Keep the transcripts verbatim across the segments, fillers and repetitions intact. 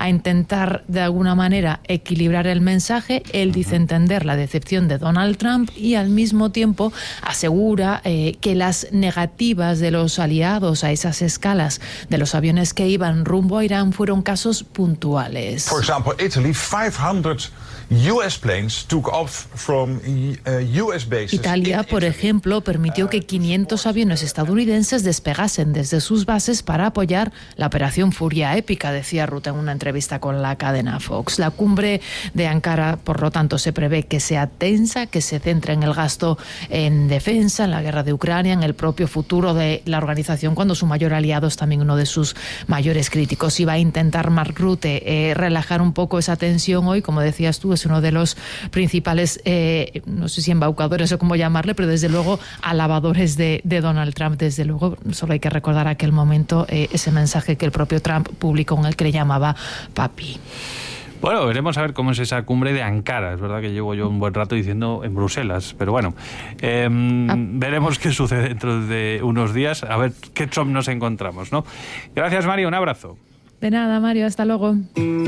a intentar de alguna manera equilibrar el mensaje. Él dice entender la decepción de Donald Trump y al mismo tiempo asegura eh, que las negativas de los aliados a esas escalas de los aviones que iban rumbo a Irán fueron casos puntuales. For example, Italy, five hundred U S planes took off from U S bases. Italia, por ejemplo, permitió que quinientos aviones estadounidenses despegasen desde sus bases para apoyar la operación Furia Épica, decía Rutte en una entrevista con la cadena Fox. La cumbre de Ankara, por lo tanto, se prevé que sea tensa, que se centre en el gasto en defensa, en la guerra de Ucrania, en el propio futuro de la organización, cuando su mayor aliado es también uno de sus mayores críticos. Iba a intentar Mark Rutte eh, relajar un poco esa tensión hoy, como decías tú, es uno de los principales, eh, no sé si embaucadores o cómo llamarle, pero desde luego alabadores de, de Donald Trump. Desde luego, solo hay que recordar aquel momento, eh, ese mensaje que el propio Trump publicó en el que le llamaba papi. Bueno, veremos a ver cómo es esa cumbre de Ankara. Es verdad que llevo yo un buen rato diciendo en Bruselas, pero bueno, eh, ah. veremos qué sucede dentro de unos días, a ver qué Trump nos encontramos, ¿no? Gracias, Mario, un abrazo. De nada, Mario, hasta luego.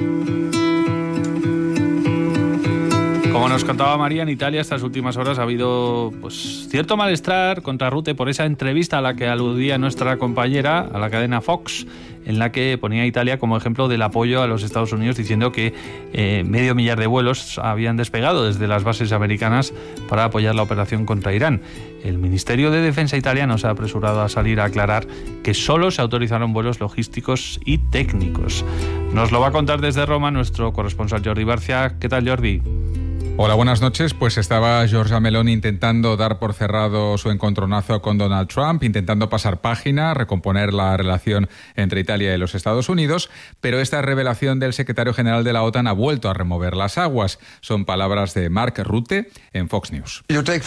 Como nos contaba María, en Italia estas últimas horas ha habido pues cierto malestar contra Rutte por esa entrevista a la que aludía nuestra compañera a la cadena Fox, en la que ponía a Italia como ejemplo del apoyo a los Estados Unidos, diciendo que eh, medio millar de vuelos habían despegado desde las bases americanas para apoyar la operación contra Irán. El Ministerio de Defensa italiano se ha apresurado a salir a aclarar que solo se autorizaron vuelos logísticos y técnicos. Nos lo va a contar desde Roma nuestro corresponsal Jordi Barcia. ¿Qué tal, Jordi? Hola, buenas noches. Pues estaba Giorgia Meloni intentando dar por cerrado su encontronazo con Donald Trump, intentando pasar página, recomponer la relación entre Italia y los Estados Unidos, pero esta revelación del secretario general de la OTAN ha vuelto a remover las aguas. Son palabras de Mark Rutte en Fox News.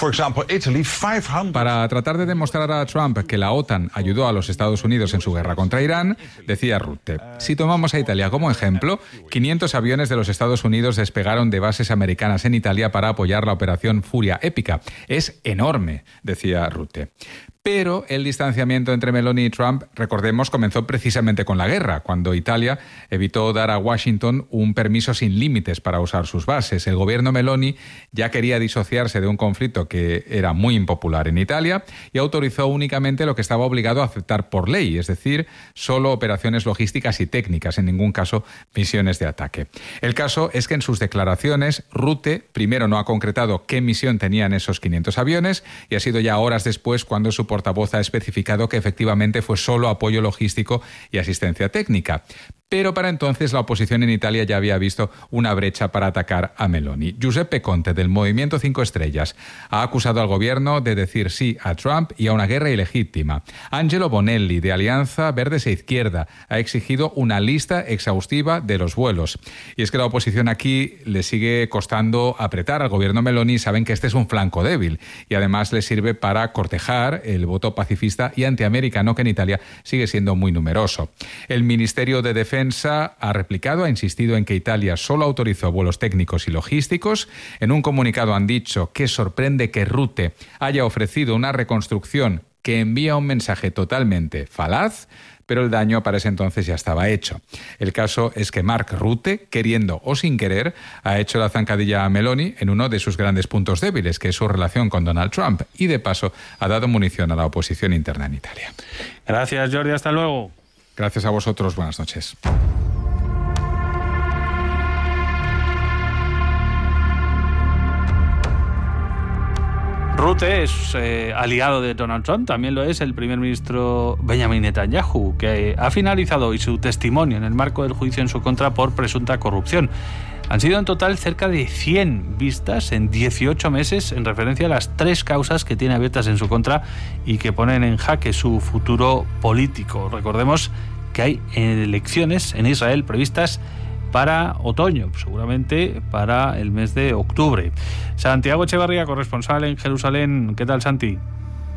Para tratar de demostrar a Trump que la OTAN ayudó a los Estados Unidos en su guerra contra Irán, decía Rutte, si tomamos a Italia como ejemplo, quinientos aviones de los Estados Unidos despegaron de bases americanas en Italia para apoyar la operación Furia Épica. Es enorme, decía Rutte. Pero el distanciamiento entre Meloni y Trump, recordemos, comenzó precisamente con la guerra, cuando Italia evitó dar a Washington un permiso sin límites para usar sus bases. El gobierno Meloni ya quería disociarse de un conflicto que era muy impopular en Italia y autorizó únicamente lo que estaba obligado a aceptar por ley, es decir, solo operaciones logísticas y técnicas, en ningún caso misiones de ataque. El caso es que en sus declaraciones, Rutte primero no ha concretado qué misión tenían esos quinientos aviones y ha sido ya horas después cuando su portavoz ha especificado que efectivamente fue solo apoyo logístico y asistencia técnica. Pero para entonces la oposición en Italia ya había visto una brecha para atacar a Meloni. Giuseppe Conte, del Movimiento Cinco Estrellas, ha acusado al gobierno de decir sí a Trump y a una guerra ilegítima. Angelo Bonelli, de Alianza Verdes e Izquierda, ha exigido una lista exhaustiva de los vuelos. Y es que la oposición aquí le sigue costando apretar al gobierno Meloni. Saben que este es un flanco débil y además le sirve para cortejar el voto pacifista y antiamericano que en Italia sigue siendo muy numeroso. El Ministerio de Defensa ha replicado, ha insistido en que Italia solo autorizó vuelos técnicos y logísticos. En un comunicado han dicho que sorprende que Rutte haya ofrecido una reconstrucción que envía un mensaje totalmente falaz, pero el daño para ese entonces ya estaba hecho. El caso es que Mark Rutte, queriendo o sin querer, ha hecho la zancadilla a Meloni en uno de sus grandes puntos débiles, que es su relación con Donald Trump, y de paso ha dado munición a la oposición interna en Italia. Gracias, Jordi. Hasta luego. Gracias a vosotros. Buenas noches. Rutte es eh, aliado de Donald Trump, también lo es el primer ministro Benjamin Netanyahu, que ha finalizado hoy su testimonio en el marco del juicio en su contra por presunta corrupción. Han sido en total cerca de cien vistas en dieciocho meses en referencia a las tres causas que tiene abiertas en su contra y que ponen en jaque su futuro político. Recordemos que hay elecciones en Israel previstas para otoño, seguramente para el mes de octubre. Santiago Echevarría, corresponsal en Jerusalén. ¿Qué tal, Santi?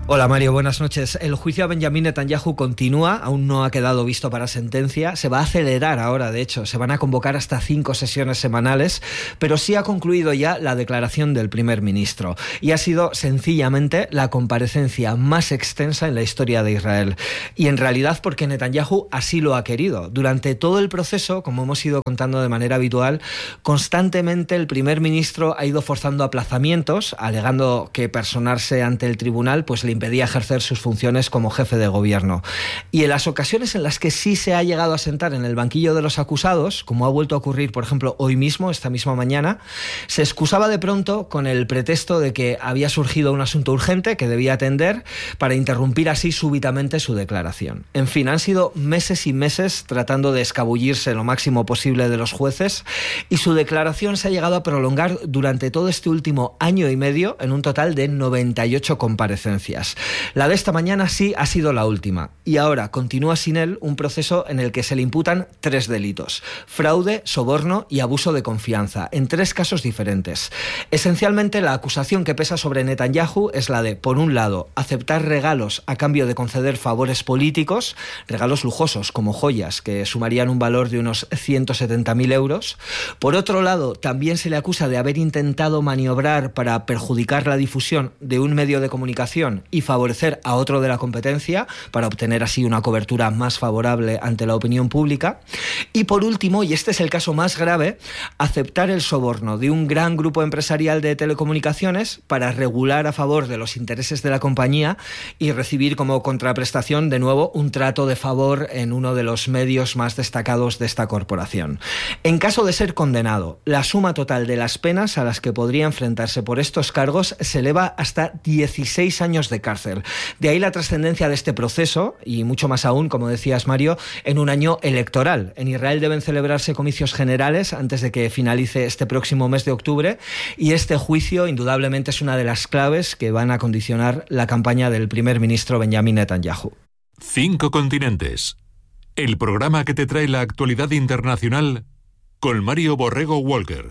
Hola Mario, buenas noches. El juicio a Benjamín Netanyahu continúa, aún no ha quedado visto para sentencia. Se va a acelerar ahora, de hecho, se van a convocar hasta cinco sesiones semanales, pero sí ha concluido ya la declaración del primer ministro y ha sido sencillamente la comparecencia más extensa en la historia de Israel. Y en realidad porque Netanyahu así lo ha querido. Durante todo el proceso, como hemos ido contando de manera habitual, constantemente el primer ministro ha ido forzando aplazamientos, alegando que personarse ante el tribunal pues le impedía ejercer sus funciones como jefe de gobierno. Y en las ocasiones en las que sí se ha llegado a sentar en el banquillo de los acusados, como ha vuelto a ocurrir, por ejemplo, hoy mismo, esta misma mañana, se excusaba de pronto con el pretexto de que había surgido un asunto urgente que debía atender para interrumpir así súbitamente su declaración. En fin, han sido meses y meses tratando de escabullirse lo máximo posible de los jueces y su declaración se ha llegado a prolongar durante todo este último año y medio en un total de noventa y ocho comparecencias. La de esta mañana sí ha sido la última y ahora continúa sin él un proceso en el que se le imputan tres delitos: fraude, soborno y abuso de confianza, en tres casos diferentes. Esencialmente la acusación que pesa sobre Netanyahu es la de, por un lado, aceptar regalos a cambio de conceder favores políticos, regalos lujosos como joyas que sumarían un valor de unos ciento setenta mil euros. Por otro lado, también se le acusa de haber intentado maniobrar para perjudicar la difusión de un medio de comunicación y favorecer a otro de la competencia para obtener así una cobertura más favorable ante la opinión pública. Y por último, y este es el caso más grave, aceptar el soborno de un gran grupo empresarial de telecomunicaciones para regular a favor de los intereses de la compañía y recibir como contraprestación de nuevo un trato de favor en uno de los medios más destacados de esta corporación. En caso de ser condenado, la suma total de las penas a las que podría enfrentarse por estos cargos se eleva hasta dieciséis años de cárcel. De ahí la trascendencia de este proceso y mucho más aún, como decías Mario, en un año electoral. En Israel deben celebrarse comicios generales antes de que finalice este próximo mes de octubre y este juicio indudablemente es una de las claves que van a condicionar la campaña del primer ministro Benjamín Netanyahu. Cinco continentes. El programa que te trae la actualidad internacional con Mario Borrego Walker.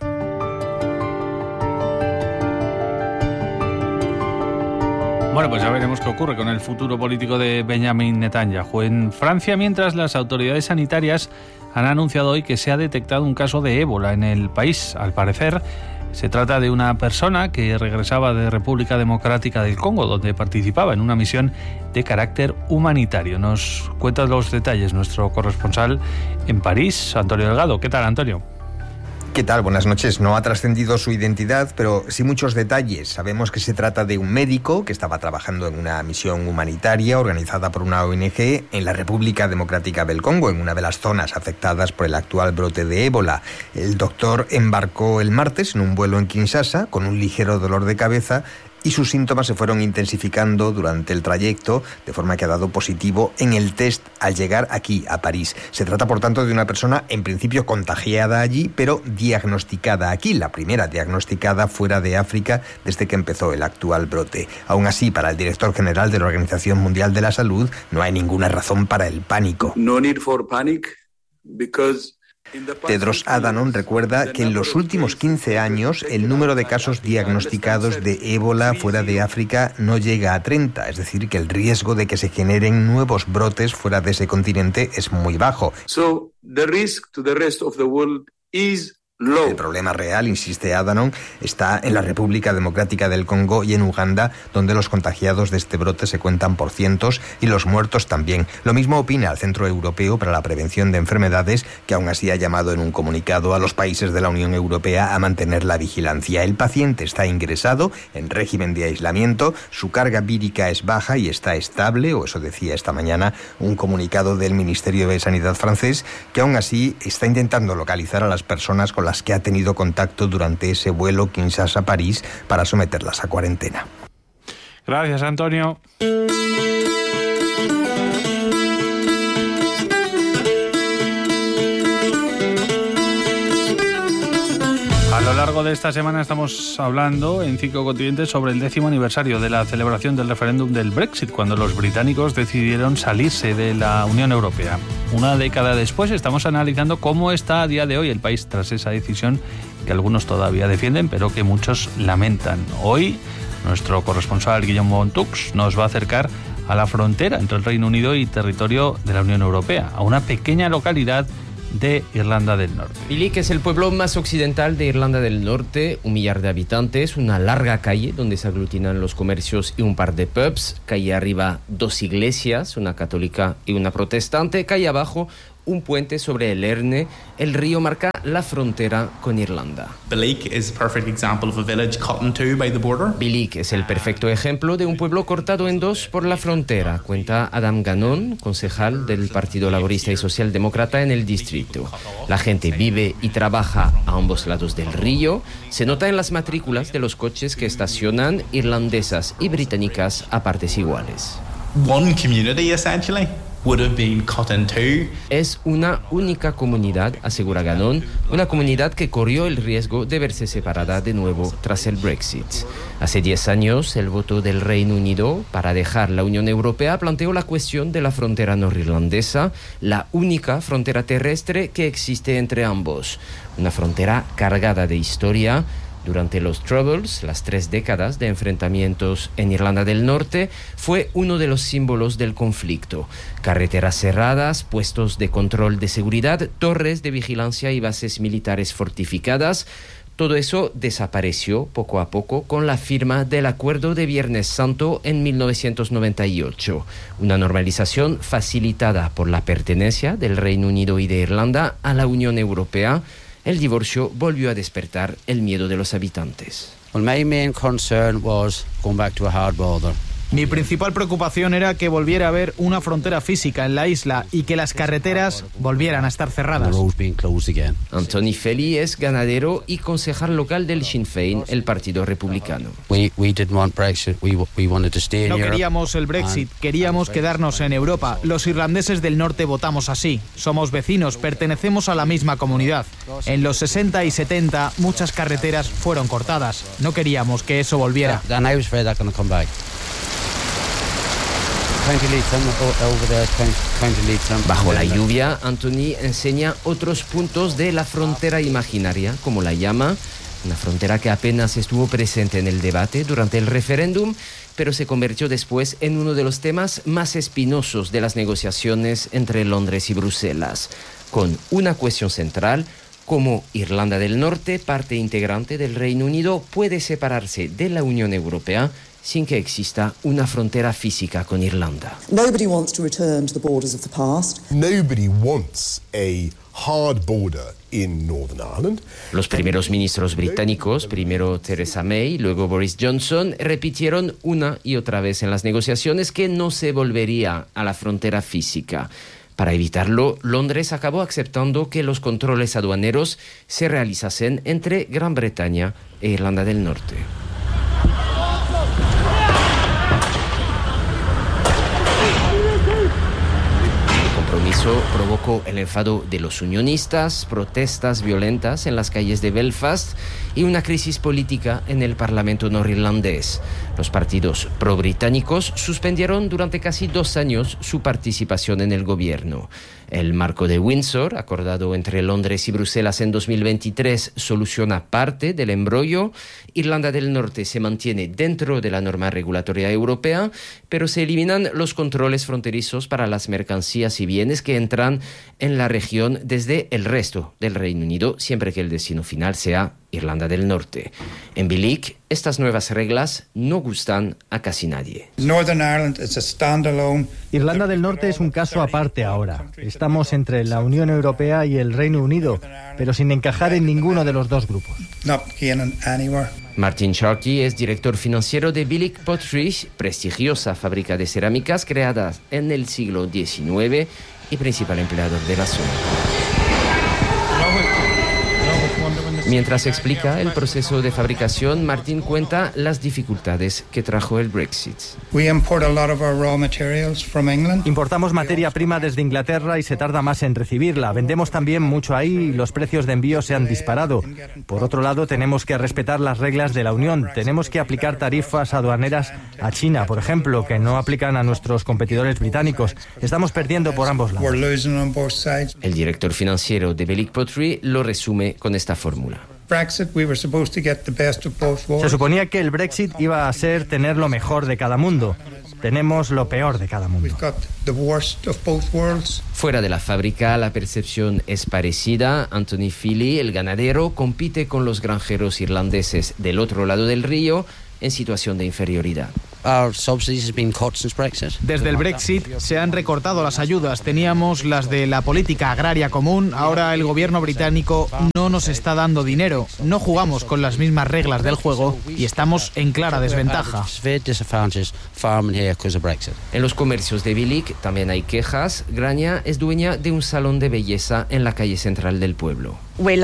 Bueno, pues ya veremos qué ocurre con el futuro político de Benjamín Netanyahu. En Francia, mientras, las autoridades sanitarias han anunciado hoy que se ha detectado un caso de ébola en el país. Al parecer, se trata de una persona que regresaba de República Democrática del Congo, donde participaba en una misión de carácter humanitario. Nos cuenta los detalles nuestro corresponsal en París, Antonio Delgado. ¿Qué tal, Antonio? ¿Qué tal? Buenas noches. No ha trascendido su identidad, pero sí muchos detalles. Sabemos que se trata de un médico que estaba trabajando en una misión humanitaria organizada por una O N G en la República Democrática del Congo, en una de las zonas afectadas por el actual brote de ébola. El doctor embarcó el martes en un vuelo en Kinshasa con un ligero dolor de cabeza y sus síntomas se fueron intensificando durante el trayecto, de forma que ha dado positivo en el test al llegar aquí, a París. Se trata, por tanto, de una persona en principio contagiada allí, pero diagnosticada aquí, la primera diagnosticada fuera de África desde que empezó el actual brote. Aún así, para el director general de la Organización Mundial de la Salud, no hay ninguna razón para el pánico. No need for panic, because Tedros Adhanom recuerda que en los últimos quince años el número de casos diagnosticados de ébola fuera de África no llega a treinta, es decir, que el riesgo de que se generen nuevos brotes fuera de ese continente es muy bajo. So, the risk to the rest of the world is low. El problema real, insiste Adhanom, está en la República Democrática del Congo y en Uganda, donde los contagiados de este brote se cuentan por cientos y los muertos también. Lo mismo opina el Centro Europeo para la Prevención de Enfermedades, que aún así ha llamado en un comunicado a los países de la Unión Europea a mantener la vigilancia. El paciente está ingresado en régimen de aislamiento, su carga vírica es baja y está estable, o eso decía esta mañana un comunicado del Ministerio de Sanidad francés, que aún así está intentando localizar a las personas con las que ha tenido contacto durante ese vuelo Kinshasa-París para someterlas a cuarentena. Gracias, Antonio. A lo largo de esta semana estamos hablando en Cinco Continentes sobre el décimo aniversario de la celebración del referéndum del Brexit, cuando los británicos decidieron salirse de la Unión Europea. Una década después estamos analizando cómo está a día de hoy el país tras esa decisión que algunos todavía defienden, pero que muchos lamentan. Hoy Nuestro corresponsal Guillermo Montux nos va a acercar a la frontera entre el Reino Unido y territorio de la Unión Europea, a una pequeña localidad de Irlanda del Norte. Bilic es el pueblo más occidental de Irlanda del Norte, un millar de habitantes, una larga calle donde se aglutinan los comercios y un par de pubs, calle arriba dos iglesias, una católica y una protestante, calle abajo un puente sobre el Erne. El río marca la frontera con Irlanda. Bilic is a perfect example of a village cut in two by the border. Bilic es el perfecto ejemplo de un pueblo cortado en dos por la frontera, cuenta Adam Gannon, concejal del Partido Laborista y Socialdemócrata en el distrito. La gente vive y trabaja a ambos lados del río. Se nota en las matrículas de los coches que estacionan, irlandesas y británicas a partes iguales. One community, essentially. Would have been cut in two. Es una única comunidad, asegura Gannon, una comunidad que corrió el riesgo de verse separada de nuevo tras el Brexit. Hace diez años, el voto del Reino Unido para dejar la Unión Europea planteó la cuestión de la frontera norirlandesa, la única frontera terrestre que existe entre ambos. Una frontera cargada de historia. Durante los Troubles, las tres décadas de enfrentamientos en Irlanda del Norte, fue uno de los símbolos del conflicto. Carreteras cerradas, puestos de control de seguridad, torres de vigilancia y bases militares fortificadas. Todo eso desapareció poco a poco con la firma del Acuerdo de Viernes Santo en mil novecientos noventa y ocho. Una normalización facilitada por la pertenencia del Reino Unido y de Irlanda a la Unión Europea. El divorcio volvió a despertar el miedo de los habitantes. Well, my main concern was going back to a hard border. Mi principal preocupación era que volviera a haber una frontera física en la isla y que las carreteras volvieran a estar cerradas. Anthony Felly es ganadero y concejal local del Sinn Féin, el partido republicano. No queríamos el Brexit, queríamos quedarnos en Europa. Los irlandeses del norte votamos así. Somos vecinos, pertenecemos a la misma comunidad. En los sesenta y setenta muchas carreteras fueron cortadas. No queríamos que eso volviera. Bajo la lluvia, Anthony enseña otros puntos de la frontera imaginaria, como la llama, una frontera que apenas estuvo presente en el debate durante el referéndum, pero se convirtió después en uno de los temas más espinosos de las negociaciones entre Londres y Bruselas, con una cuestión central: cómo Irlanda del Norte, parte integrante del Reino Unido, puede separarse de la Unión Europea sin que exista una frontera física con Irlanda. Nobody wants to return to the borders of the past. Nobody wants a hard border in Northern Ireland. Los primeros ministros británicos, primero Theresa May, luego Boris Johnson, repitieron una y otra vez en las negociaciones que no se volvería a la frontera física. Para evitarlo, Londres acabó aceptando que los controles aduaneros se realizasen entre Gran Bretaña e Irlanda del Norte. El compromiso provocó el enfado de los unionistas, protestas violentas en las calles de Belfast y una crisis política en el Parlamento norirlandés. Los partidos pro-británicos suspendieron durante casi dos años su participación en el gobierno. El marco de Windsor, acordado entre Londres y Bruselas en dos mil veintitrés, soluciona parte del embrollo. Irlanda del Norte se mantiene dentro de la norma regulatoria europea, pero se eliminan los controles fronterizos para las mercancías y bienes que entran en la región desde el resto del Reino Unido, siempre que el destino final sea Irlanda del Norte. En Bilic, estas nuevas reglas no gustan a casi nadie. Irlanda del Norte es un caso aparte ahora. Estamos entre la Unión Europea y el Reino Unido, pero sin encajar en ninguno de los dos grupos. Martin Sharkey es director financiero de Bilic Pottery, prestigiosa fábrica de cerámicas creada en el siglo diecinueve y principal empleador de la zona. Mientras explica el proceso de fabricación, Martin cuenta las dificultades que trajo el Brexit. Importamos materia prima desde Inglaterra y se tarda más en recibirla. Vendemos también mucho ahí y los precios de envío se han disparado. Por otro lado, tenemos que respetar las reglas de la Unión. Tenemos que aplicar tarifas aduaneras a China, por ejemplo, que no aplican a nuestros competidores británicos. Estamos perdiendo por ambos lados. El director financiero de Bilic Pottery lo resume con esta fórmula. Se suponía que el Brexit iba a ser tener lo mejor de cada mundo. Tenemos lo peor de cada mundo. Fuera de la fábrica, la percepción es parecida. Anthony Feely, el ganadero, compite con los granjeros irlandeses del otro lado del río en situación de inferioridad. Desde el Brexit se han recortado las ayudas. Teníamos las de la política agraria común. Ahora el gobierno británico no nos está dando dinero. No jugamos con las mismas reglas del juego y estamos en clara desventaja. En los comercios de Bilic también hay quejas. Graña es dueña de un salón de belleza en la calle central del pueblo.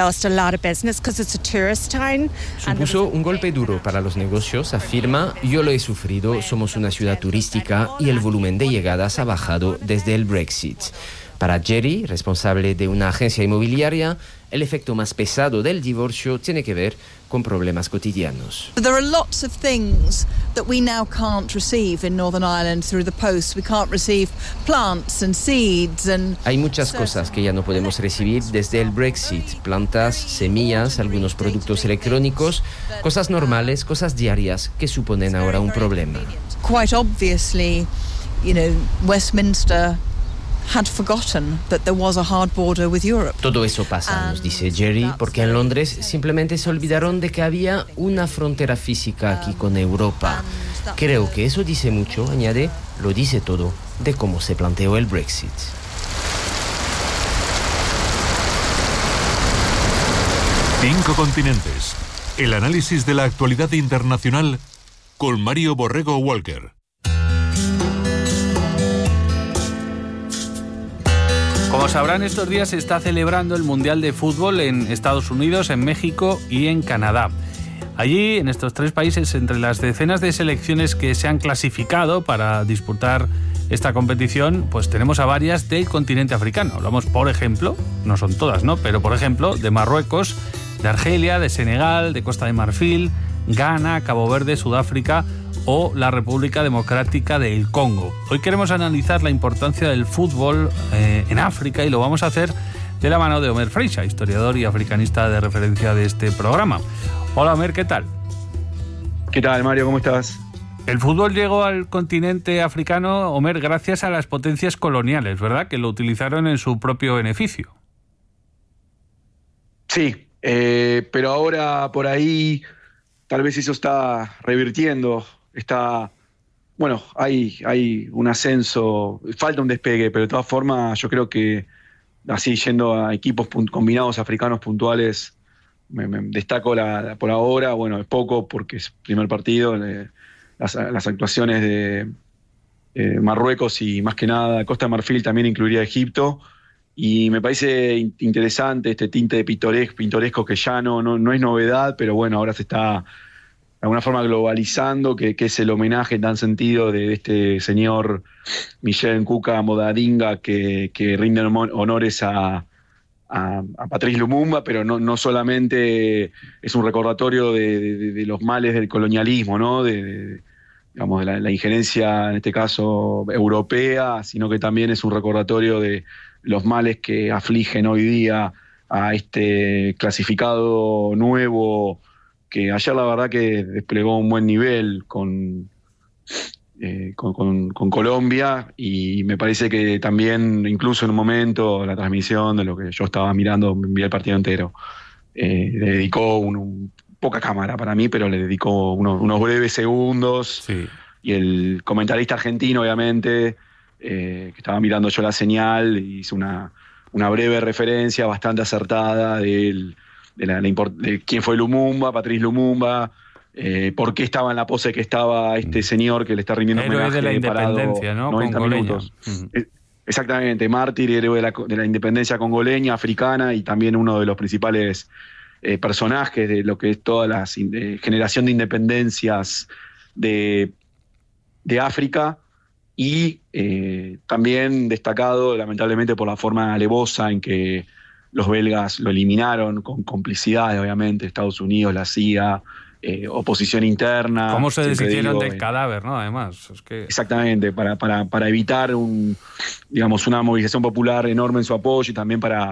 Supuso un golpe duro para los negocios, afirma. Yo lo he sufrido, somos una ciudad turística y el volumen de llegadas ha bajado desde el Brexit. Para Jerry, responsable de una agencia inmobiliaria, el efecto más pesado del divorcio tiene que ver con problemas cotidianos. There are lots of things that we now can't receive in Northern Ireland through the post. We can't receive plants and seeds and Hay muchas cosas que ya no podemos recibir desde el Brexit: plantas, semillas, algunos productos electrónicos, cosas normales, cosas diarias que suponen ahora un problema. Quite obviously, you know, Westminster had forgotten that there was a hard border with Europe. Todo eso pasa, nos dice Jerry, porque en Londres simplemente se olvidaron de que había una frontera física aquí con Europa. Creo que eso dice mucho, añade, lo dice todo de cómo se planteó el Brexit. Cinco continentes. El análisis de la actualidad internacional con Mario Borrego Walker. Como sabrán, estos días se está celebrando el Mundial de Fútbol en Estados Unidos, en México y en Canadá. Allí, en estos tres países, entre las decenas de selecciones que se han clasificado para disputar esta competición, pues tenemos a varias del continente africano. Hablamos, por ejemplo, no son todas, ¿no? Pero, por ejemplo, de Marruecos, de Argelia, de Senegal, de Costa de Marfil, Ghana, Cabo Verde, Sudáfrica o la República Democrática del Congo. Hoy queremos analizar la importancia del fútbol eh, en África y lo vamos a hacer de la mano de Omer Freixa, historiador y africanista de referencia de este programa. Hola Omer, ¿qué tal? ¿Qué tal, Mario? ¿Cómo estás? El fútbol llegó al continente africano, Omer, gracias a las potencias coloniales, ¿verdad? Que lo utilizaron en su propio beneficio. Sí, eh, pero ahora por ahí tal vez eso está revirtiendo. Está, bueno, hay, hay un ascenso, falta un despegue, pero de todas formas yo creo que así yendo a equipos punt- combinados africanos puntuales, me, me destaco la, la, por ahora, bueno, es poco porque es primer partido, eh, las, las actuaciones de eh, Marruecos y más que nada Costa de Marfil también incluiría Egipto, y me parece in- interesante este tinte de pintoresco, pintoresco que ya no, no, no es novedad, pero bueno, ahora se está de alguna forma globalizando, que, que es el homenaje en tan sentido de este señor Michel Nkuka Modadinga, que, que rinde honores a, a, a Patrice Lumumba, pero no, no solamente es un recordatorio de, de, de los males del colonialismo, ¿no? de, de, digamos, de la, la injerencia, en este caso, europea, sino que también es un recordatorio de los males que afligen hoy día a este clasificado nuevo, que ayer la verdad que desplegó un buen nivel con, eh, con, con, con Colombia, y me parece que también, incluso en un momento, la transmisión de lo que yo estaba mirando, vi el partido entero, eh, le dedicó un, un, poca cámara para mí, pero le dedicó unos, unos breves segundos, sí. Y el comentarista argentino, obviamente, eh, que estaba mirando yo la señal, hizo una, una breve referencia bastante acertada del De, la, de quién fue Lumumba, Patrice Lumumba, eh, por qué estaba en la pose que estaba este señor que le está rindiendo héroe homenaje de la independencia, ¿no? noventa minutos. Uh-huh. Exactamente, mártir, héroe de la, de la independencia congoleña, africana, y también uno de los principales eh, personajes de lo que es toda la de, generación de independencias de, de África, y eh, también destacado lamentablemente por la forma alevosa en que los belgas lo eliminaron, con complicidades, obviamente, Estados Unidos, la C I A, eh, oposición interna. ¿Cómo se deshicieron digo, del eh, cadáver, no? Además, es que... Exactamente, para, para, para evitar un, digamos, una movilización popular enorme en su apoyo, y también para,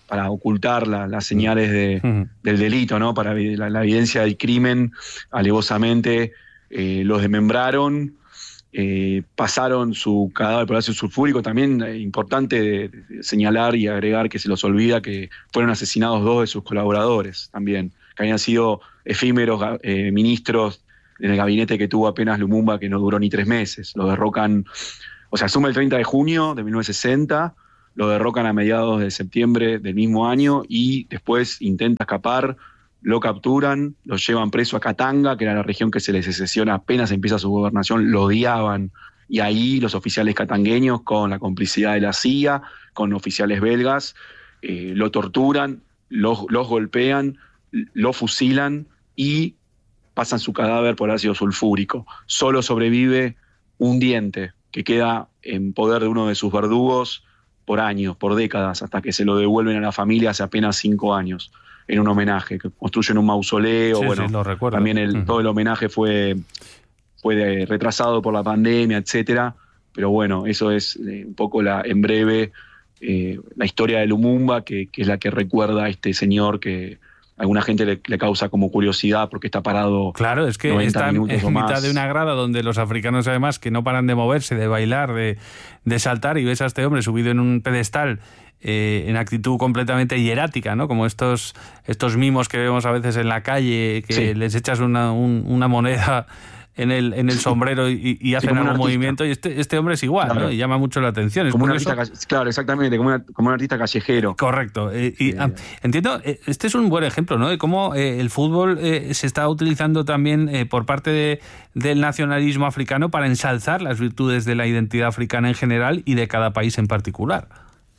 para ocultar la, las señales de, uh-huh. del delito, ¿no? Para la, la evidencia del crimen, alevosamente eh, los desmembraron, eh, pasaron su cadáver por ácido sulfúrico. También es importante de, de señalar y agregar que se los olvida que fueron asesinados dos de sus colaboradores también, que habían sido efímeros eh, ministros en el gabinete que tuvo apenas Lumumba, que no duró ni tres meses. Lo derrocan, o sea, asume el treinta de junio de mil novecientos sesenta, lo derrocan a mediados de septiembre del mismo año y después intenta escapar, lo capturan, lo llevan preso a Katanga, que era la región que se le secesiona apenas empieza su gobernación, lo odiaban. Y ahí los oficiales katangueños, con la complicidad de la C I A, con oficiales belgas, eh, lo torturan, los, los golpean, lo fusilan y pasan su cadáver por ácido sulfúrico. Solo sobrevive un diente que queda en poder de uno de sus verdugos por años, por décadas, hasta que se lo devuelven a la familia hace apenas cinco años, en un homenaje, que construyen un mausoleo. Sí, bueno, sí, lo recuerdo. También el, uh-huh. todo el homenaje fue, fue de, retrasado por la pandemia, etcétera. Pero bueno, eso es eh, un poco la, en breve eh, la historia de Lumumba, que, que es la que recuerda a este señor que a alguna gente le, le causa como curiosidad porque está parado. Claro, es que están en mitad más. de una grada donde los africanos, además, que no paran de moverse, de bailar, de, de saltar, y ves a este hombre subido en un pedestal eh, en actitud completamente hierática, ¿no? Como estos, estos mimos que vemos a veces en la calle, que sí. les echas una, un, una moneda en el, en el sombrero y, y hacen sí, algún movimiento, y este, este hombre es igual, claro. ¿no? Y llama mucho la atención. Es como un artista, claro, exactamente, como, una, como un artista callejero. Correcto. Eh, y, eh. Entiendo, este es un buen ejemplo, ¿no? De cómo eh, el fútbol eh, se está utilizando también eh, por parte de, del nacionalismo africano para ensalzar las virtudes de la identidad africana en general y de cada país en particular.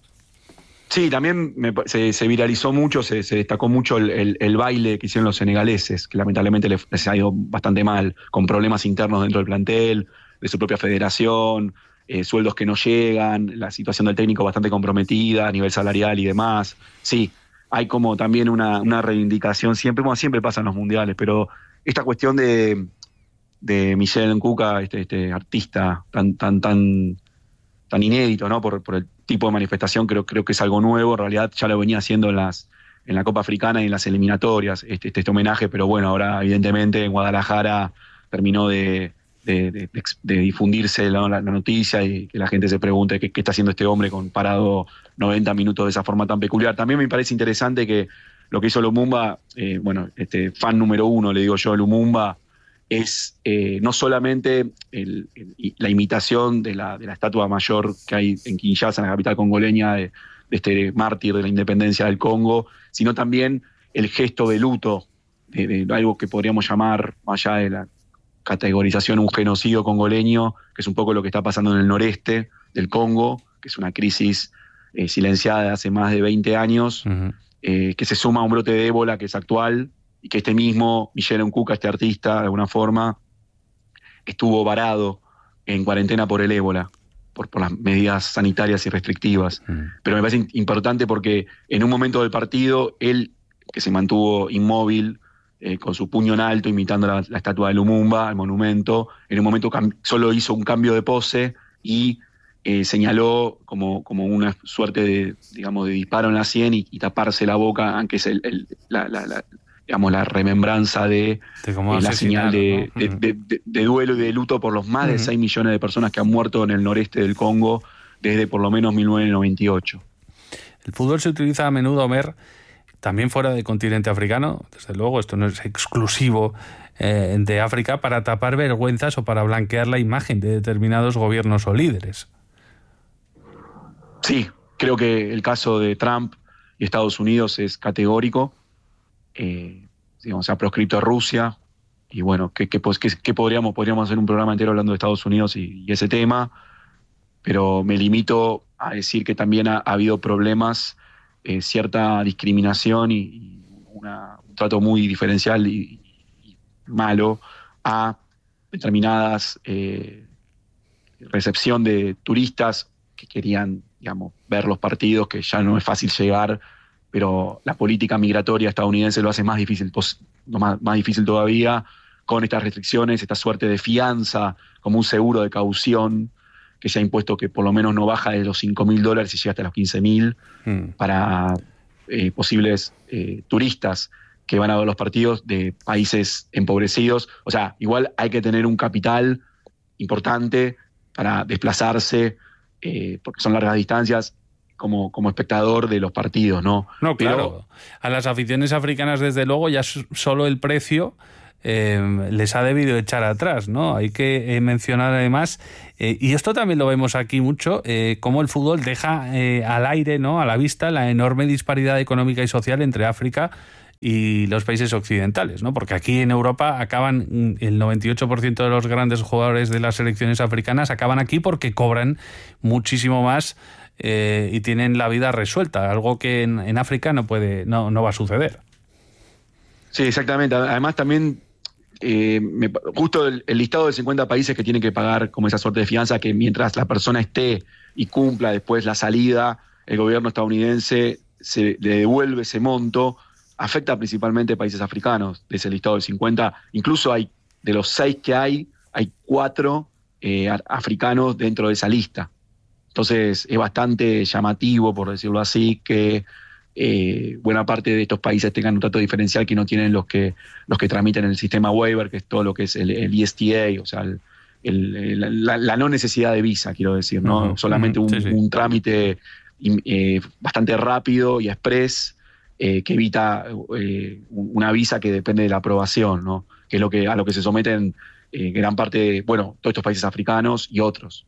Sí, también me, se, se viralizó mucho, se, se destacó mucho el, el, el baile que hicieron los senegaleses, que lamentablemente les, les ha ido bastante mal, con problemas internos dentro del plantel, de su propia federación, eh, sueldos que no llegan, la situación del técnico bastante comprometida a nivel salarial y demás. Sí, hay como también una, una reivindicación, siempre, bueno, siempre pasa en los mundiales, pero esta cuestión de, de Michel Nkuka, este, este artista tan, tan, tan, tan inédito, ¿no? Por, por el tipo de manifestación, creo, creo que es algo nuevo. En realidad ya lo venía haciendo en las en la Copa Africana y en las eliminatorias, este, este, este homenaje, pero bueno, ahora evidentemente en Guadalajara terminó de, de, de, de difundirse la, la noticia y que la gente se pregunte qué, qué está haciendo este hombre con parado noventa minutos de esa forma tan peculiar. También me parece interesante que lo que hizo Lumumba, eh, bueno, este fan número uno, le digo yo, Lumumba, es eh, no solamente el, el, la imitación de la, de la estatua mayor que hay en Kinshasa, en la capital congoleña, de, de este mártir de la independencia del Congo, sino también el gesto de luto, de, de algo que podríamos llamar, más allá de la categorización, un genocidio congoleño, que es un poco lo que está pasando en el noreste del Congo, que es una crisis eh, silenciada de hace más de veinte años, uh-huh. eh, que se suma a un brote de ébola que es actual, y que este mismo Michel Nkuka, este artista, de alguna forma, estuvo varado en cuarentena por el ébola, por, por las medidas sanitarias y restrictivas. Mm. Pero me parece importante porque en un momento del partido, él, que se mantuvo inmóvil, eh, con su puño en alto, imitando la, la estatua de Lumumba, el monumento, en un momento cam- solo hizo un cambio de pose y eh, señaló como, como una suerte de, digamos, de disparo en la sien y, y taparse la boca, aunque es el, el, la, la, la digamos, la remembranza de, de eh, la señal de, ¿no? de, de, de, de duelo y de luto por los más uh-huh. de seis millones de personas que han muerto en el noreste del Congo desde por lo menos mil novecientos noventa y ocho. El fútbol se utiliza a menudo, Mer, también fuera del continente africano, desde luego, esto no es exclusivo eh, de África, para tapar vergüenzas o para blanquear la imagen de determinados gobiernos o líderes. Sí, creo que el caso de Trump y Estados Unidos es categórico. Eh, digamos, se ha proscrito a Rusia y bueno, ¿qué, qué, qué, qué podríamos, podríamos hacer un programa entero hablando de Estados Unidos y, y ese tema, pero me limito a decir que también ha, ha habido problemas, eh, cierta discriminación y, y una, un trato muy diferencial y, y malo a determinadas eh, recepción de turistas que querían, digamos, ver los partidos, que ya no es fácil llegar, pero la política migratoria estadounidense lo hace más difícil, más, más difícil todavía, con estas restricciones, esta suerte de fianza, como un seguro de caución que se ha impuesto, que por lo menos no baja de los cinco mil dólares y llega hasta los quince mil, mm. para eh, posibles eh, turistas que van a ver los partidos de países empobrecidos. O sea, igual hay que tener un capital importante para desplazarse, eh, porque son largas distancias, como, como espectador de los partidos, ¿no? No, claro. Pero, a las aficiones africanas, desde luego, ya solo el precio eh, les ha debido echar atrás, ¿no? Hay que eh, mencionar además, eh, y esto también lo vemos aquí mucho, eh, cómo el fútbol deja eh, al aire, ¿no?, a la vista, la enorme disparidad económica y social entre África y los países occidentales, ¿no? Porque aquí en Europa acaban, el noventa y ocho por ciento de los grandes jugadores de las selecciones africanas acaban aquí porque cobran muchísimo más eh, y tienen la vida resuelta, algo que en, en África no puede, no, no va a suceder. Sí, exactamente. Además también eh, me, justo el, el listado de cincuenta países que tienen que pagar como esa suerte de fianza, que mientras la persona esté y cumpla después la salida, el gobierno estadounidense se le devuelve ese monto, afecta principalmente a países africanos de ese listado de cincuenta. Incluso hay, de los seis que hay, hay cuatro eh, africanos dentro de esa lista. Entonces es bastante llamativo, por decirlo así, que eh, buena parte de estos países tengan un trato diferencial que no tienen los que, los que tramiten el sistema waiver, que es todo lo que es el, el E S T A, o sea, el, el, la, la no necesidad de visa, quiero decir, ¿no? Uh-huh, Solamente uh-huh, un, sí, sí. un trámite eh, bastante rápido y express, Eh, que evita eh, una visa que depende de la aprobación, ¿no? Que es lo que, a lo que se someten eh, gran parte, de, bueno, todos estos países africanos y otros.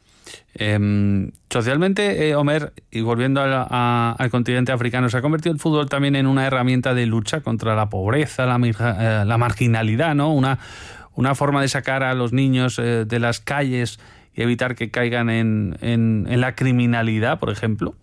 Eh, socialmente, eh, Omer, y volviendo a, a, al continente africano, ¿se ha convertido el fútbol también en una herramienta de lucha contra la pobreza, la, eh, la marginalidad, ¿no? Una, una forma de sacar a los niños eh, de las calles y evitar que caigan en, en, en la criminalidad, por ejemplo?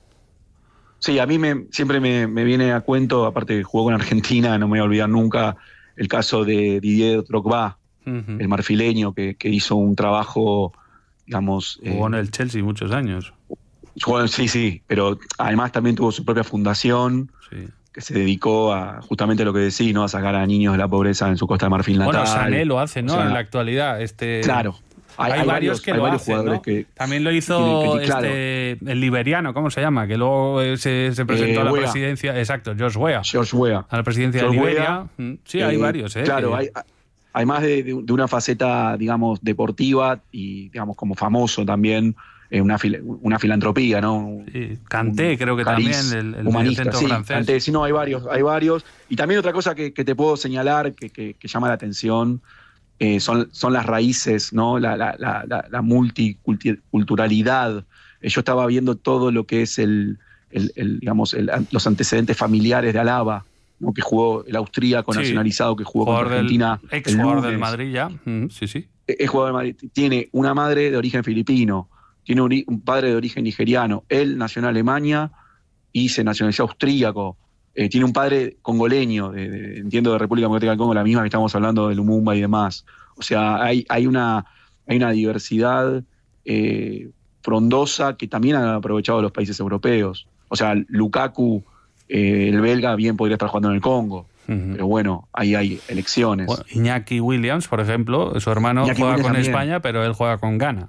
Sí, a mí me, siempre me, me viene a cuento, aparte que jugó con Argentina, no me voy a olvidar nunca, el caso de Didier Drogba, uh-huh. el marfileño, que, que hizo un trabajo, digamos... Jugó eh, en el Chelsea muchos años. Jugó, sí, sí, pero además también tuvo su propia fundación, sí. que se dedicó a justamente lo que decís, ¿no? A sacar a niños de la pobreza en su Costa de Marfil natal. Bueno, Sané lo hace, ¿no? O sea, en la actualidad. Este... Claro. Hay, hay, hay varios que hay lo varios hacen, ¿no? Que también lo hizo que, claro. este, el liberiano, ¿cómo se llama? Que luego se, se presentó eh, a la Wea. presidencia, exacto, George Weah. George Weah. A la presidencia George de Liberia. Weah, sí, eh, hay varios, ¿eh? Claro, hay, hay más de, de, de una faceta, digamos, deportiva y, digamos, como famoso también, eh, una, fil, una filantropía, ¿no? Sí, Kanté, creo que también, el, el humanista, sí, francés. Kanté, sí, no, hay varios, hay varios. Y también otra cosa que, que te puedo señalar, que, que, que llama la atención, Eh, son, son las raíces, ¿no? La, la, la, la multiculturalidad. Eh, yo estaba viendo todo lo que es el, el, el digamos, el, los antecedentes familiares de Alaba, ¿no? Que jugó el austríaco sí. nacionalizado, que jugó contra Argentina. Ex el jugador del Madrid ya. Mm, sí, sí. Es jugador del Madrid. Tiene una madre de origen filipino, tiene un, un padre de origen nigeriano. Él nació en Alemania y se nacionalizó austríaco. Eh, tiene un padre congoleño, de, de, entiendo de República Democrática del Congo, la misma que estamos hablando de Lumumba y demás. O sea, hay, hay, una, hay una diversidad eh, frondosa que también han aprovechado los países europeos. O sea, Lukaku, eh, el belga, bien podría estar jugando en el Congo. Uh-huh. Pero bueno, ahí hay elecciones. Bueno, Iñaki Williams, por ejemplo, su hermano Iñaki juega Williams con también. España, pero él juega con Ghana.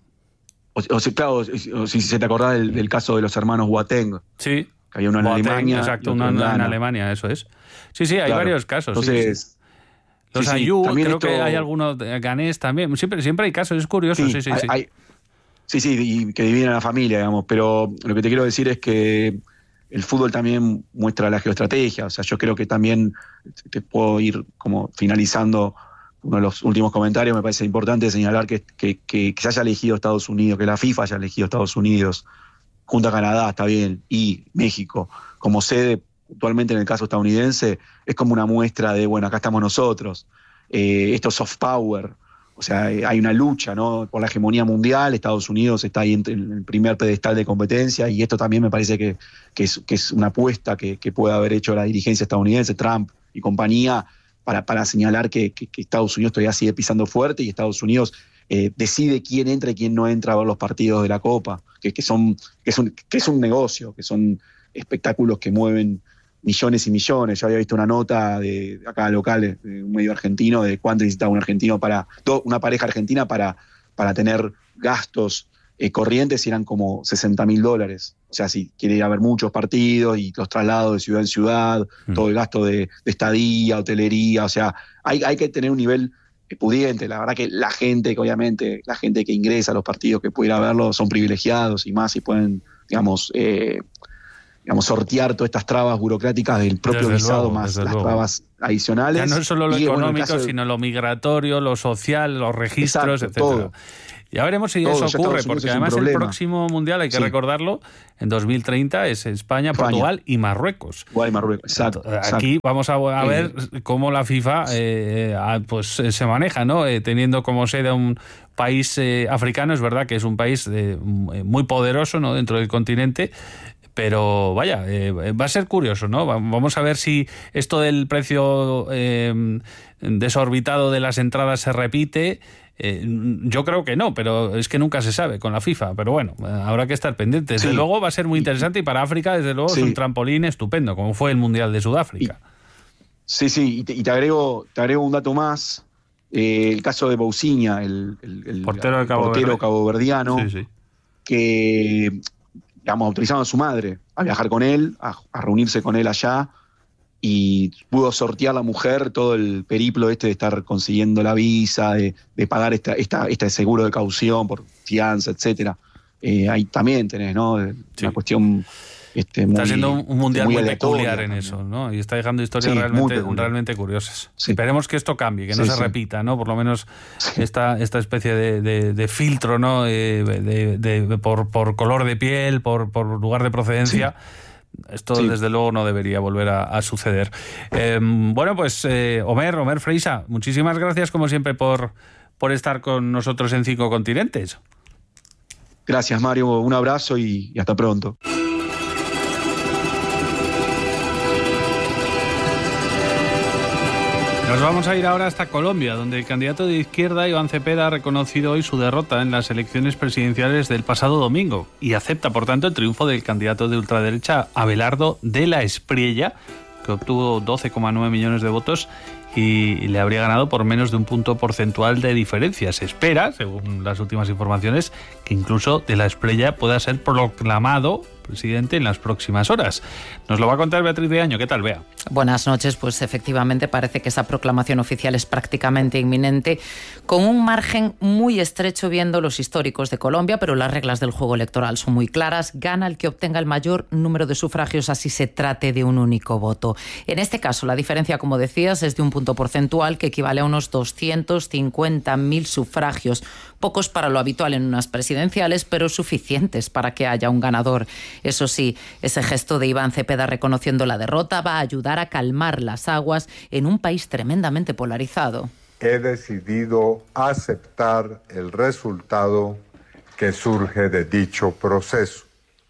O, o sea, claro, o, si se te acordás del, del caso de los hermanos Boateng. Sí. Que había uno en Boateng, Alemania. Exacto, uno en, en Alemania, eso es. Sí, sí, hay claro. varios casos. Entonces, sí, sí. Los sí, Ayú, sí, creo esto... que hay algunos ganés también. Siempre, siempre hay casos, es curioso. Sí, sí, sí. Hay, sí. Hay, sí, sí, y que dividen a la familia, digamos. Pero lo que te quiero decir es que el fútbol también muestra la geoestrategia. O sea, yo creo que también te puedo ir como finalizando uno de los últimos comentarios. Me parece importante señalar que, que, que, que se haya elegido Estados Unidos, que la FIFA haya elegido Estados Unidos, junto a Canadá, está bien, y México, como sede, actualmente en el caso estadounidense, es como una muestra de, bueno, acá estamos nosotros, eh, esto es soft power, o sea, hay una lucha, ¿no? Por la hegemonía mundial. Estados Unidos está ahí en, en el primer pedestal de competencia, y esto también me parece que, que, es, que es una apuesta que, que puede haber hecho la dirigencia estadounidense, Trump y compañía, para, para señalar que, que, que Estados Unidos todavía sigue pisando fuerte, y Estados Unidos eh, decide quién entra y quién no entra a ver los partidos de la Copa, que, que, son, que, es un, que es un negocio, que son espectáculos que mueven millones y millones. Yo había visto una nota de acá local, de un medio argentino, de cuánto necesitaba un argentino para, una pareja argentina para, para tener gastos eh, corrientes y eran como sesenta mil dólares. O sea, si quiere ir a ver muchos partidos y los traslados de ciudad en ciudad, mm. todo el gasto de, de estadía, hotelería, o sea, hay, hay que tener un nivel pudiente. La verdad que la gente, que obviamente, la gente que ingresa a los partidos, que puede ir a verlos, son privilegiados y más, y pueden, digamos, eh, digamos, sortear todas estas trabas burocráticas del propio desde visado, luego, más las luego. trabas adicionales. Ya no es solo lo y, económico, bueno, de... sino lo migratorio, lo social, los registros, Exacto, etcétera. todo. Ya veremos si Todo, eso ocurre, porque además el próximo Mundial, hay que sí. recordarlo, en dos mil treinta es España, España, Portugal y Marruecos. Igual y Marruecos, exacto. Aquí exacto. vamos a, a ver eh. cómo la FIFA eh, pues se maneja, ¿no? Eh, teniendo como sede un país eh, africano, es verdad que es un país eh, muy poderoso, ¿no?, dentro del continente. Pero vaya, eh, va a ser curioso, ¿no? Vamos a ver si esto del precio eh, desorbitado de las entradas se repite. Eh, yo creo que no, pero es que nunca se sabe con la FIFA. Pero bueno, habrá que estar pendientes. Desde sí. luego va a ser muy interesante y para África, desde luego, sí. es un trampolín estupendo, como fue el Mundial de Sudáfrica. Y, sí, sí, y te, y te agrego te agrego un dato más. Eh, el caso de Bousiña, el, el, el portero, de Cabo portero Verde. caboverdiano, sí, sí. que... digamos, autorizaron a su madre a viajar con él, a, a reunirse con él allá, y pudo sortear la mujer todo el periplo este de estar consiguiendo la visa, de, de pagar esta, esta, este seguro de caución por fianza, etcétera. Eh, ahí también tenés, ¿no? Una sí. cuestión... Este, está muy, siendo un mundial muy, muy peculiar en también. eso, ¿no? Y está dejando historias sí, realmente, realmente curiosas. Sí. Esperemos que esto cambie, que no sí, se sí. repita, ¿no? Por lo menos sí. esta, esta especie de, de, de filtro, ¿no? Eh, de, de, de, por, por color de piel, por, por lugar de procedencia. Sí. Esto sí. desde luego no debería volver a, a suceder. Eh, bueno, pues eh, Omer, Omer Freisa, muchísimas gracias como siempre por, por estar con nosotros en Cinco Continentes. Gracias, Mario. Un abrazo y, y hasta pronto. Nos vamos a ir ahora hasta Colombia, donde el candidato de izquierda, Iván Cepeda, ha reconocido hoy su derrota en las elecciones presidenciales del pasado domingo y acepta, por tanto, el triunfo del candidato de ultraderecha, Abelardo de la Espriella, que obtuvo doce coma nueve millones de votos y le habría ganado por menos de un punto porcentual de diferencia. Se espera, según las últimas informaciones, que incluso de la Espriella pueda ser proclamado presidente en las próximas horas. Nos lo va a contar Beatriz de Año. ¿Qué tal, Bea? Buenas noches. Pues efectivamente parece que esa proclamación oficial es prácticamente inminente, con un margen muy estrecho viendo los históricos de Colombia, pero las reglas del juego electoral son muy claras. Gana el que obtenga el mayor número de sufragios, así se trate de un único voto. En este caso, la diferencia, como decías, es de un punto porcentual que equivale a unos doscientos cincuenta mil sufragios. Pocos para lo habitual en unas presidenciales, pero suficientes para que haya un ganador. Eso sí, ese gesto de Iván Cepeda reconociendo la derrota va a ayudar a calmar las aguas en un país tremendamente polarizado. He decidido aceptar el resultado que surge de dicho proceso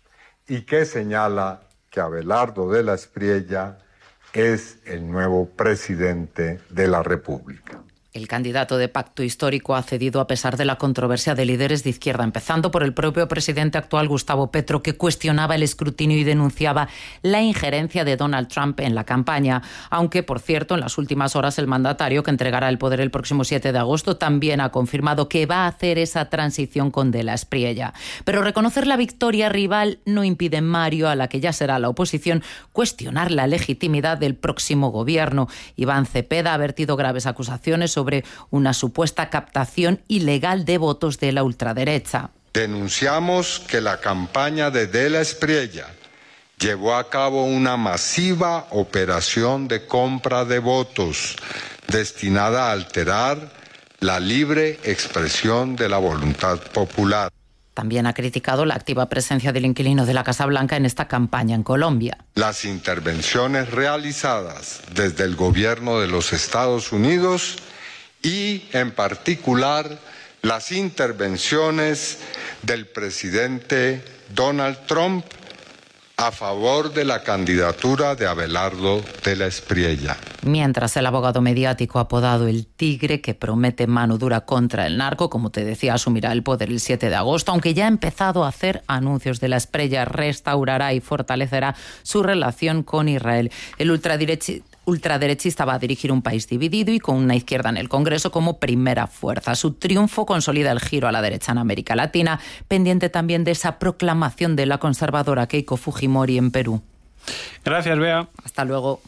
y que señala que Abelardo de la Espriella es el nuevo presidente de la República. El candidato de Pacto Histórico ha cedido a pesar de la controversia de líderes de izquierda, empezando por el propio presidente actual, Gustavo Petro, que cuestionaba el escrutinio y denunciaba la injerencia de Donald Trump en la campaña. Aunque, por cierto, en las últimas horas el mandatario, que entregará el poder el próximo siete de agosto, también ha confirmado que va a hacer esa transición con de la Espriella. Pero reconocer la victoria rival no impide en Mario, a la que ya será la oposición, cuestionar la legitimidad del próximo gobierno. Iván Cepeda ha vertido graves acusaciones sobre sobre una supuesta captación ilegal de votos de la ultraderecha. Denunciamos que la campaña de De la Espriella llevó a cabo una masiva operación de compra de votos destinada a alterar la libre expresión de la voluntad popular. También ha criticado la activa presencia del inquilino de la Casa Blanca en esta campaña en Colombia. Las intervenciones realizadas desde el gobierno de los Estados Unidos y, en particular, las intervenciones del presidente Donald Trump a favor de la candidatura de Abelardo de la Espriella. Mientras el abogado mediático apodado El Tigre, que promete mano dura contra el narco, como te decía, asumirá el poder el siete de agosto, aunque ya ha empezado a hacer anuncios de la Espriella, restaurará y fortalecerá su relación con Israel. El ultraderecha ultraderechista va a dirigir un país dividido y con una izquierda en el Congreso como primera fuerza. Su triunfo consolida el giro a la derecha en América Latina, pendiente también de esa proclamación de la conservadora Keiko Fujimori en Perú. Gracias, Bea. Hasta luego.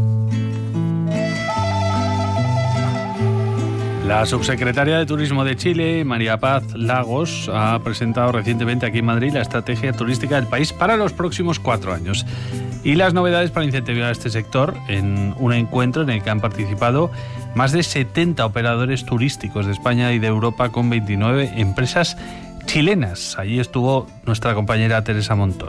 La subsecretaria de Turismo de Chile, María Paz Lagos, ha presentado recientemente aquí en Madrid la estrategia turística del país para los próximos cuatro años y las novedades para incentivar este sector en un encuentro en el que han participado más de setenta operadores turísticos de España y de Europa con veintinueve empresas chilenas. Allí estuvo nuestra compañera Teresa Montoro.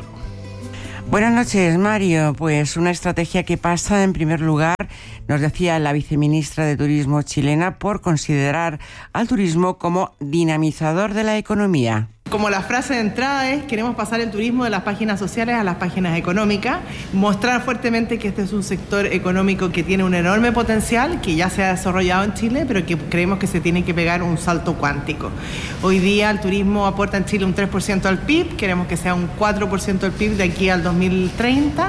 Buenas noches, Mario. Pues una estrategia que pasa, en primer lugar, nos decía la viceministra de Turismo chilena, por considerar al turismo como dinamizador de la economía. Como la frase de entrada es, queremos pasar el turismo de las páginas sociales a las páginas económicas, mostrar fuertemente que este es un sector económico que tiene un enorme potencial, que ya se ha desarrollado en Chile, pero que creemos que se tiene que pegar un salto cuántico. Hoy día el turismo aporta en Chile un tres por ciento al P I B, queremos que sea un cuatro por ciento del P I B de aquí al dos mil treinta,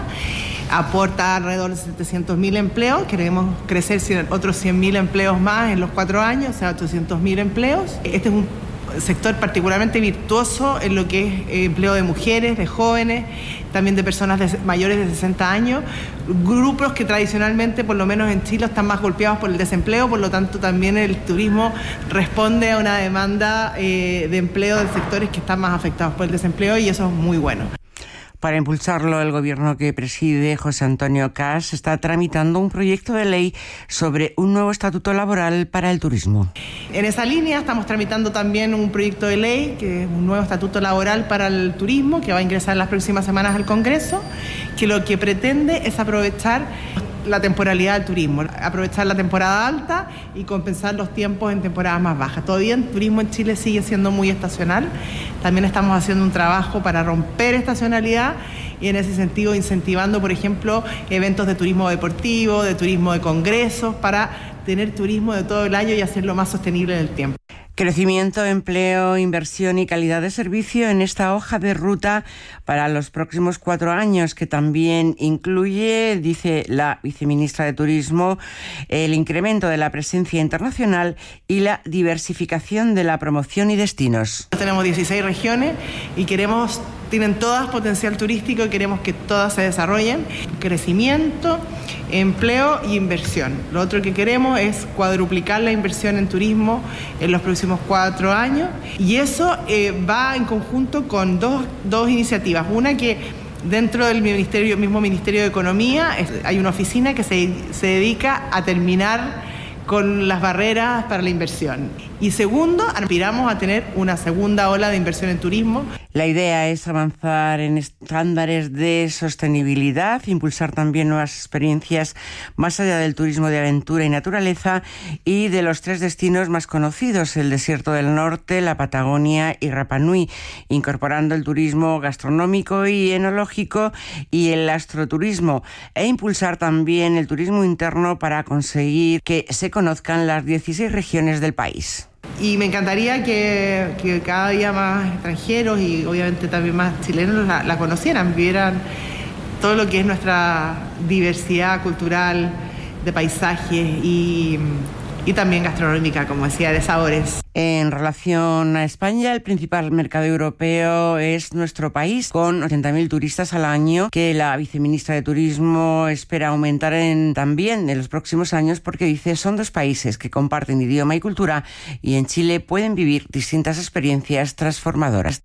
aporta alrededor de setecientos mil empleos, queremos crecer otros cien mil empleos más en los cuatro años, o sea, ochocientos mil empleos. Este es un sector particularmente virtuoso en lo que es empleo de mujeres, de jóvenes, también de personas de mayores de sesenta años, grupos que tradicionalmente, por lo menos en Chile, están más golpeados por el desempleo, por lo tanto también el turismo responde a una demanda eh, de empleo de sectores que están más afectados por el desempleo y eso es muy bueno. Para impulsarlo, el gobierno que preside José Antonio Cas está tramitando un proyecto de ley sobre un nuevo estatuto laboral para el turismo. En esa línea estamos tramitando también un proyecto de ley, que es un nuevo estatuto laboral para el turismo, que va a ingresar en las próximas semanas al Congreso, que lo que pretende es aprovechar la temporalidad del turismo, aprovechar la temporada alta y compensar los tiempos en temporadas más bajas. Todavía el turismo en Chile sigue siendo muy estacional, también estamos haciendo un trabajo para romper estacionalidad y en ese sentido incentivando, por ejemplo, eventos de turismo deportivo, de turismo de congresos, para tener turismo de todo el año y hacerlo más sostenible en el tiempo. Crecimiento, empleo, inversión y calidad de servicio en esta hoja de ruta para los próximos cuatro años, que también incluye, dice la viceministra de Turismo, el incremento de la presencia internacional y la diversificación de la promoción y destinos. Tenemos dieciséis regiones y queremos, tienen todas potencial turístico y queremos que todas se desarrollen. Crecimiento, empleo y inversión. Lo otro que queremos es cuadruplicar la inversión en turismo en los próximos cuatro años y eso eh, va en conjunto con dos, dos iniciativas. Una que dentro del ministerio, mismo Ministerio de Economía es, hay una oficina que se, se dedica a terminar con las barreras para la inversión. Y segundo, aspiramos a tener una segunda ola de inversión en turismo. La idea es avanzar en estándares de sostenibilidad, impulsar también nuevas experiencias más allá del turismo de aventura y naturaleza y de los tres destinos más conocidos, el desierto del norte, la Patagonia y Rapa Nui, incorporando el turismo gastronómico y enológico y el astroturismo, e impulsar también el turismo interno para conseguir que se conozcan las dieciséis regiones del país. Y me encantaría que, que cada día más extranjeros y obviamente también más chilenos la, la conocieran, vieran todo lo que es nuestra diversidad cultural, de paisajes y, y también gastronómica, como decía, de sabores. En relación a España, el principal mercado europeo es nuestro país, con ochenta mil turistas al año, que la viceministra de Turismo espera aumentar en, también en los próximos años, porque dice son dos países que comparten idioma y cultura y en Chile pueden vivir distintas experiencias transformadoras.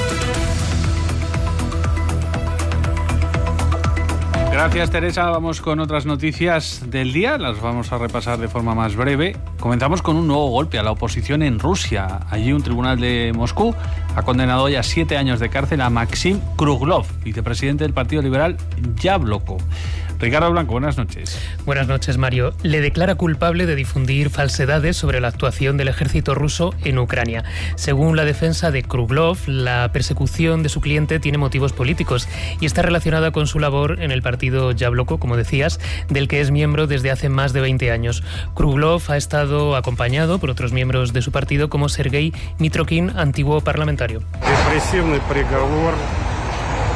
Gracias, Teresa. Vamos con otras noticias del día. Las vamos a repasar de forma más breve. Comenzamos con un nuevo golpe a la oposición en Rusia. Allí un tribunal de Moscú ha condenado ya siete años de cárcel a Maxim Kruglov, vicepresidente del Partido Liberal Yabloko. Ricardo Blanco, buenas noches. Buenas noches, Mario. Le declara culpable de difundir falsedades sobre la actuación del ejército ruso en Ucrania. Según la defensa de Kruglov, la persecución de su cliente tiene motivos políticos y está relacionada con su labor en el partido Yabloko, como decías, del que es miembro desde hace más de veinte años. Kruglov ha estado acompañado por otros miembros de su partido, como Sergei Mitrokhin, antiguo parlamentario.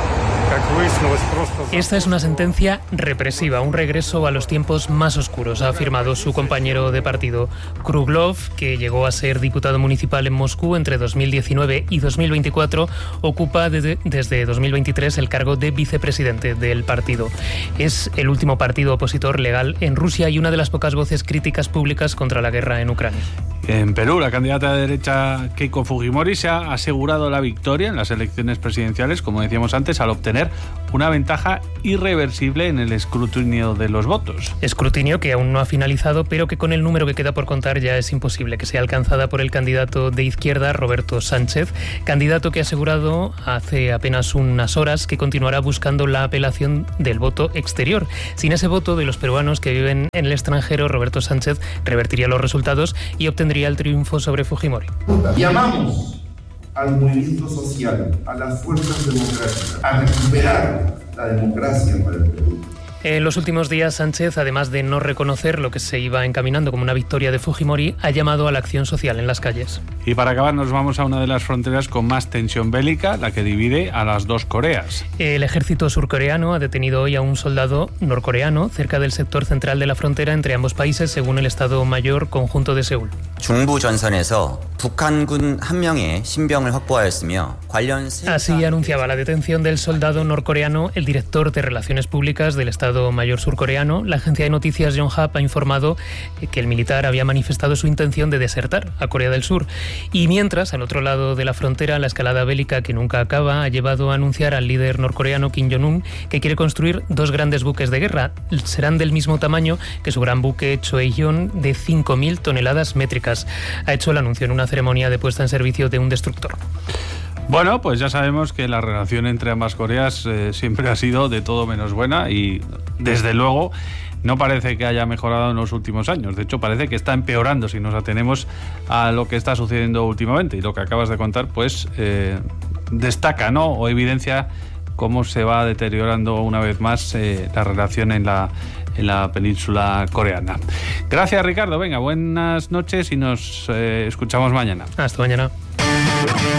Esta es una sentencia represiva, un regreso a los tiempos más oscuros, ha afirmado su compañero de partido Kruglov, que llegó a ser diputado municipal en Moscú entre dos mil diecinueve y dos mil veinticuatro, ocupa desde, desde dos mil veintitrés el cargo de vicepresidente del partido. Es el último partido opositor legal en Rusia y una de las pocas voces críticas públicas contra la guerra en Ucrania. En Perú, la candidata de derecha Keiko Fujimori se ha asegurado la victoria en las elecciones presidenciales, como decíamos antes, al obtener una ventaja irreversible en el escrutinio de los votos. Escrutinio que aún no ha finalizado, pero que con el número que queda por contar ya es imposible que sea alcanzada por el candidato de izquierda, Roberto Sánchez, candidato que ha asegurado hace apenas unas horas que continuará buscando la apelación del voto exterior. Sin ese voto de los peruanos que viven en el extranjero, Roberto Sánchez revertiría los resultados y obtendría el triunfo sobre Fujimori. Llamamos al movimiento social, a las fuerzas democráticas, a recuperar la democracia para el Perú. En los últimos días, Sánchez, además de no reconocer lo que se iba encaminando como una victoria de Fujimori, ha llamado a la acción social en las calles. Y para acabar, nos vamos a una de las fronteras con más tensión bélica, la que divide a las dos Coreas. El ejército surcoreano ha detenido hoy a un soldado norcoreano cerca del sector central de la frontera entre ambos países, según el Estado Mayor Conjunto de Seúl. Así anunciaba la detención del soldado norcoreano el director de Relaciones Públicas del Estado Mayor surcoreano. La agencia de noticias Yonhap ha informado que el militar había manifestado su intención de desertar a Corea del Sur. Y mientras, al otro lado de la frontera, la escalada bélica que nunca acaba ha llevado a anunciar al líder norcoreano Kim Jong-un que quiere construir dos grandes buques de guerra. Serán del mismo tamaño que su gran buque Choeyon de cinco mil toneladas métricas. Ha hecho el anuncio en una ceremonia de puesta en servicio de un destructor. Bueno, pues ya sabemos que la relación entre ambas Coreas eh, siempre ha sido de todo menos buena y, desde luego, no parece que haya mejorado en los últimos años. De hecho, parece que está empeorando si nos atenemos a lo que está sucediendo últimamente. Y lo que acabas de contar, pues, eh, destaca, ¿no?, o evidencia cómo se va deteriorando una vez más eh, la relación en la, en la península coreana. Gracias, Ricardo. Venga, buenas noches y nos eh, escuchamos mañana. Hasta mañana.